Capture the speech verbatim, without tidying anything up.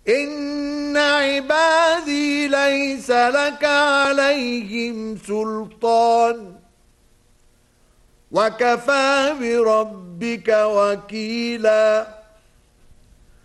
إن عبادي ليس لك عليهم سلطان وكفى بربك وكيلا